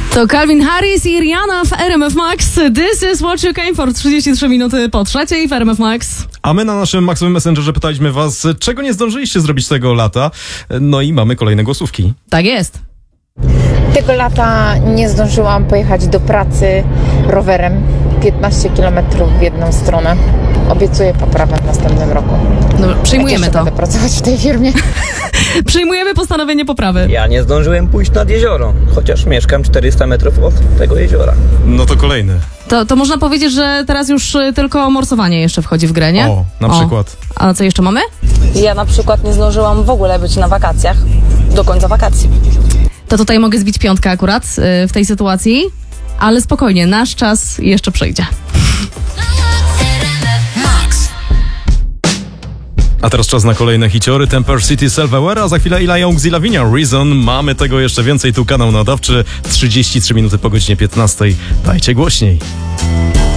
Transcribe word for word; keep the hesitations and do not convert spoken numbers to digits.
To Calvin Harris i Rihanna w R M F Max. This is what you came for. trzydzieści trzy minuty po trzeciej w R M F Max. A my na naszym Maxowym Messengerze pytaliśmy was, czego nie zdążyliście zrobić tego lata. No i mamy kolejne głosówki. Tak jest. Tego lata nie zdążyłam pojechać do pracy rowerem piętnaście kilometrów w jedną stronę. Obiecuję poprawę w następnym roku. No, przyjmujemy Jak to. Będę pracować w tej firmie. Przyjmujemy postanowienie poprawy. Ja nie zdążyłem pójść nad jezioro, chociaż mieszkam czterysta metrów od tego jeziora. No to kolejny. To, to można powiedzieć, że teraz już y, tylko morsowanie jeszcze wchodzi w grę, nie? O, na przykład. A co jeszcze mamy? Ja na przykład nie zdążyłam w ogóle być na wakacjach do końca wakacji. To tutaj mogę zbić piątkę akurat y, w tej sytuacji, ale spokojnie, nasz czas jeszcze przyjdzie. A teraz czas na kolejne hiciory. Temper City, Self-Aware, a za chwilę Ila Young, Lavinia, Reason. Mamy tego jeszcze więcej, tu kanał nadawczy. trzydzieści trzy minuty po godzinie piętnastej. Dajcie głośniej.